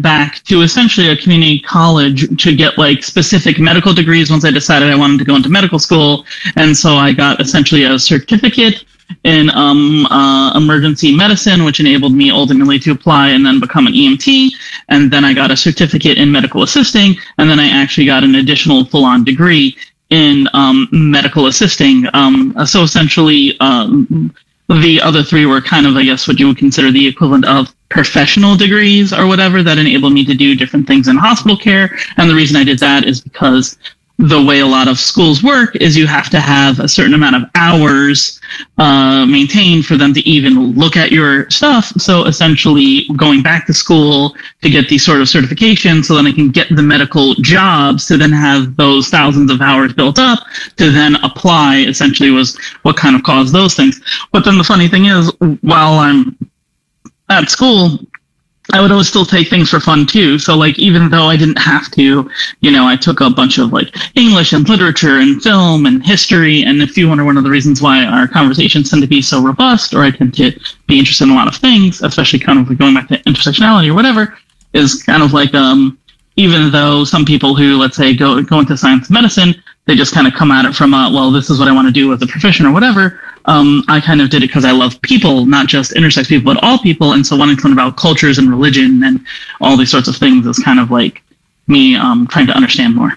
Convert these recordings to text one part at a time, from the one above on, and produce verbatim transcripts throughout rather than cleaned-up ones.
back to essentially a community college to get like specific medical degrees once I decided I wanted to go into medical school. And so I got essentially a certificate in um, uh, emergency medicine, which enabled me ultimately to apply and then become an E M T. And then I got a certificate in medical assisting. And then I actually got an additional full-on degree in um, medical assisting. Um, so essentially, um, the other three were kind of, I guess, what you would consider the equivalent of professional degrees or whatever that enabled me to do different things in hospital care. And the reason I did that is because the way a lot of schools work is you have to have a certain amount of hours uh, maintained for them to even look at your stuff. So essentially going back to school to get these sort of certifications so then I can get the medical jobs to then have those thousands of hours built up to then apply essentially was what kind of caused those things. But then the funny thing is, while I'm at school, I would always still take things for fun too. So like, even though I didn't have to, you know, I took a bunch of like English and literature and film and history. And if you wonder one of the reasons why our conversations tend to be so robust, or I tend to be interested in a lot of things, especially kind of like going back to intersectionality or whatever, is kind of like, um, even though some people who, let's say, go, go into science and medicine, they just kind of come at it from, uh, well, this is what I want to do as a profession or whatever. Um, I kind of did it because I love people, not just intersex people, but all people. And so wanting to learn about cultures and religion and all these sorts of things is kind of like me um, trying to understand more.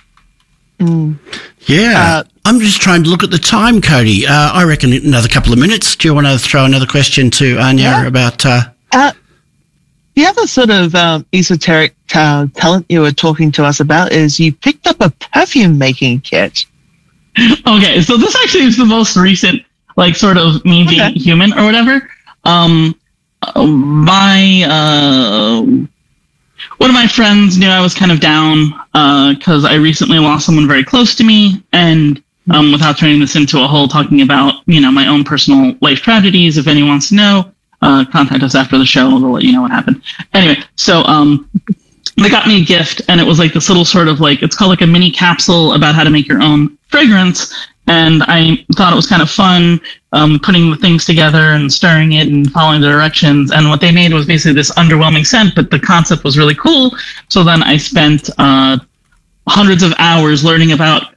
Mm. Yeah. Uh, I'm just trying to look at the time, Cody. Uh, I reckon another couple of minutes. Do you want to throw another question to Anya yeah. about... Uh, uh, the other sort of um, esoteric uh, talent you were talking to us about is you picked up a perfume making kit. Okay, so this actually is the most recent, like, sort of me being okay. human or whatever. Um, my, uh, one of my friends knew I was kind of down, uh, cause I recently lost someone very close to me. And, um, without turning this into a whole talking about, you know, my own personal life tragedies, if anyone wants to know, uh, contact us after the show. We'll let you know what happened. Anyway, so, um, they got me a gift, and it was like this little sort of like, it's called like a mini capsule about how to make your own fragrance. And I thought it was kind of fun, um, putting the things together and stirring it and following the directions. And what they made was basically this underwhelming scent, but the concept was really cool. So then I spent, uh, hundreds of hours learning about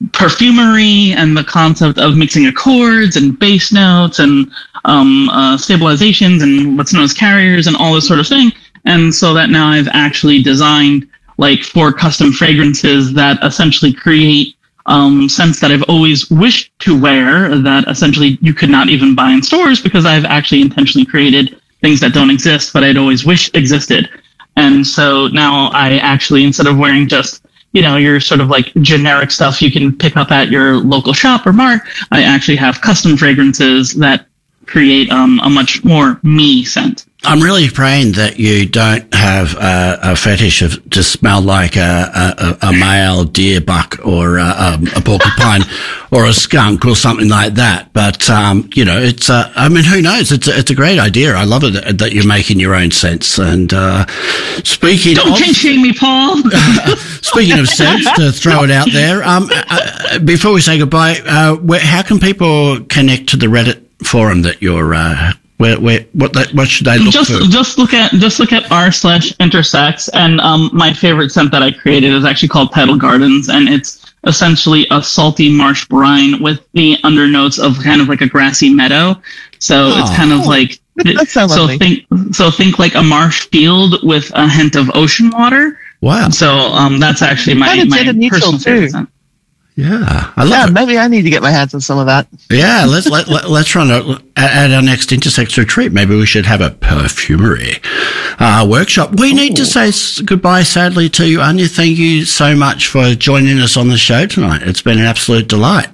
perfumery and the concept of mixing accords and bass notes and, um, uh, stabilizations and what's known as carriers and all this sort of thing. And so that now I've actually designed like four custom fragrances that essentially create um, scents that I've always wished to wear that essentially you could not even buy in stores because I've actually intentionally created things that don't exist, but I'd always wished existed. And so now I actually, instead of wearing just, you know, your sort of like generic stuff you can pick up at your local shop or mart, I actually have custom fragrances that create um, a much more me scent. I'm really praying that you don't have a, a fetish of to smell like a, a, a male deer buck or a, a porcupine or a skunk or something like that. But, um, you know, it's, uh, I mean, who knows? It's a, it's a great idea. I love it that, that you're making your own scents. And, uh, speaking don't of... Don't shame me, Paul. Speaking of scents, to throw it out there, um, uh, before we say goodbye, uh, where, how can people connect to the Reddit forum that you're, uh, Where, where, what, that, what should I look just, for? Just look at, just look at r slash intersex. And, um, my favorite scent that I created is actually called Petal Gardens. And it's essentially a salty marsh brine with the undernotes of kind of like a grassy meadow. So oh, it's kind of like, that sounds so lovely. think, so think like a marsh field with a hint of ocean water. Wow. So, um, that's actually my, my personal favorite scent. Yeah, I love yeah, it. Maybe I need to get my hands on some of that. Yeah, let's let, let let's run a, at our next intersex retreat. Maybe we should have a perfumery uh, workshop. We Ooh. need to say goodbye, sadly, to you, Anya. Thank you so much for joining us on the show tonight. It's been an absolute delight.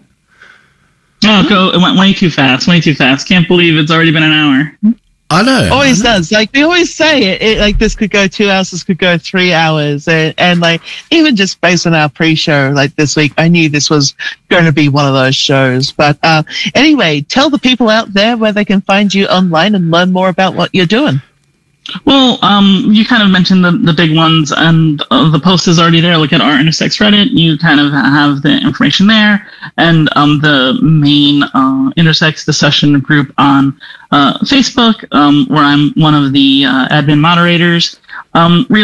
Oh, go! It went way too fast. Way too fast. Can't believe it's already been an hour. I know. Always I know. does. Like we always say, it, it like this could go two hours, this could go three hours, and, and like even just based on our pre-show, like this week, I knew this was going to be one of those shows. But uh, anyway, tell the people out there where they can find you online and learn more about what you're doing. Well, um, you kind of mentioned the, the big ones, and uh, the post is already there. Look at our Intersex Reddit. You kind of have the information there, and um, the main uh, Intersex discussion group on uh, Facebook, um, where I'm one of the uh, admin moderators. Um,